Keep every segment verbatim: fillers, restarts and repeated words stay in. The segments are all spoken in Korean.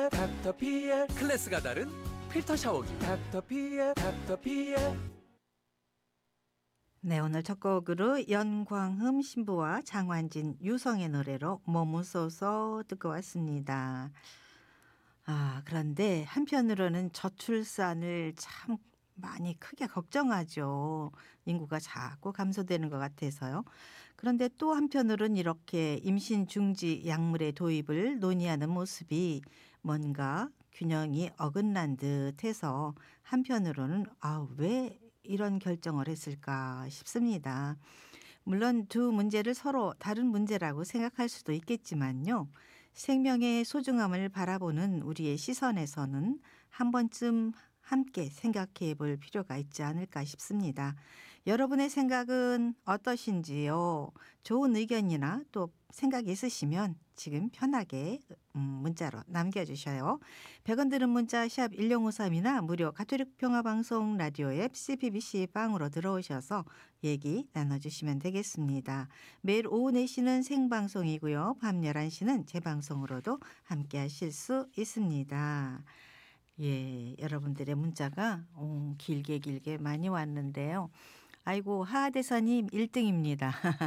닥터피엘 닥터피엘 클래스가 다른 필터 샤워기 닥터피엘 닥터피엘. 네, 오늘 첫 곡으로 연광흠 신부와 장완진, 유성의 노래로 머무소서 듣고 왔습니다. 아, 그런데 한편으로는 저출산을 참 많이 크게 걱정하죠. 인구가 자꾸 감소되는 것 같아서요. 그런데 또 한편으로는 이렇게 임신 중지 약물의 도입을 논의하는 모습이 뭔가 균형이 어긋난 듯해서 한편으로는 아, 왜 이런 결정을 했을까 싶습니다. 물론 두 문제를 서로 다른 문제라고 생각할 수도 있겠지만요. 생명의 소중함을 바라보는 우리의 시선에서는 한 번쯤 함께 생각해 볼 필요가 있지 않을까 싶습니다. 여러분의 생각은 어떠신지요? 좋은 의견이나 또 생각이 있으시면 지금 편하게 문자로 남겨주셔요. 백 원 드는 문자 샵 일공오삼이나 무료 가톨릭 평화방송 라디오 앱 씨피비씨 빵으로 들어오셔서 얘기 나눠주시면 되겠습니다. 매일 오후 네 시는 생방송이고요. 밤 열한 시는 재방송으로도 함께 하실 수 있습니다. 예, 여러분들의 문자가 오, 길게 길게 많이 왔는데요. 아이고, 하하대사님 일 등입니다.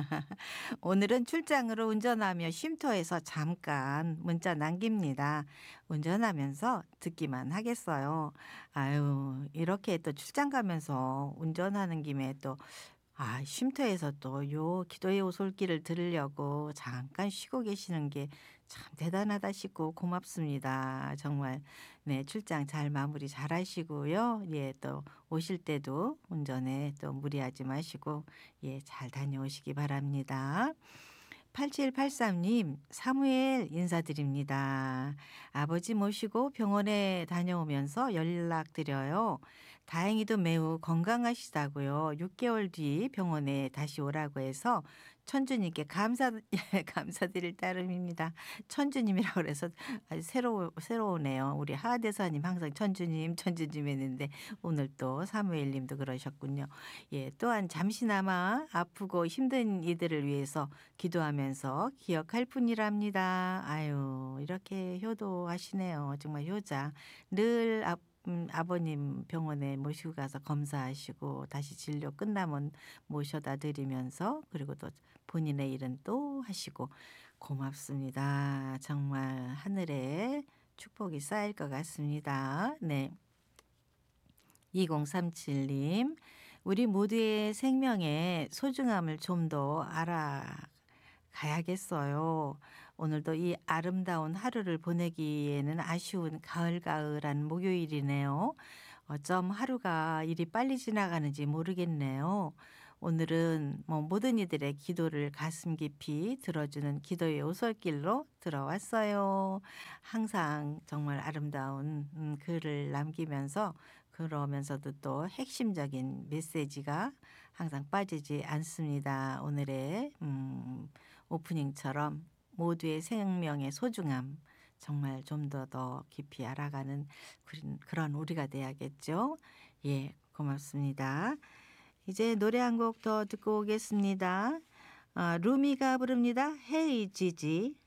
오늘은 출장으로 운전하며 쉼터에서 잠깐 문자 남깁니다. 운전하면서 듣기만 하겠어요. 아유, 이렇게 또 출장 가면서 운전하는 김에 또 아, 쉼터에서 또 요 기도의 오솔길을 들으려고 잠깐 쉬고 계시는 게 참 대단하다 싶고 고맙습니다. 정말 네, 출장 잘 마무리 잘 하시고요. 예, 또 오실 때도 운전에 또 무리하지 마시고 예, 잘 다녀오시기 바랍니다. 팔칠팔삼님 사무엘 인사드립니다. 아버지 모시고 병원에 다녀오면서 연락드려요. 다행히도 매우 건강하시다고요. 육 개월 뒤 병원에 다시 오라고 해서 천주님께 감사, 감사드릴 따름입니다. 천주님이라고 그래서 아주 새로, 새로우네요. 우리 하대사님 항상 천주님, 천주님 했는데 오늘 또 사무엘 님도 그러셨군요. 예, 또한 잠시나마 아프고 힘든 이들을 위해서 기도하면서 기억할 뿐이랍니다. 아유, 이렇게 효도하시네요. 정말 효자. 늘 앞 음, 아버님 병원에 모시고 가서 검사하시고 다시 진료 끝나면 모셔다 드리면서 그리고 또 본인의 일은 또 하시고 고맙습니다. 정말 하늘에 축복이 쌓일 것 같습니다. 네. 이공삼칠님 우리 모두의 생명의 소중함을 좀 더 알아가야겠어요. 오늘도 이 아름다운 하루를 보내기에는 아쉬운 가을가을한 목요일이네요. 어쩜 하루가 이리 빨리 지나가는지 모르겠네요. 오늘은 뭐 모든 이들의 기도를 가슴 깊이 들어주는 기도의 오솔길로 들어왔어요. 항상 정말 아름다운 글을 남기면서 그러면서도 또 핵심적인 메시지가 항상 빠지지 않습니다. 오늘의 음, 오프닝처럼 모두의 생명의 소중함 정말 좀 더 더 깊이 알아가는 그런 우리가 돼야겠죠. 예, 고맙습니다. 이제 노래 한 곡 더 듣고 오겠습니다. 아, 루미가 부릅니다. 헤이 지지.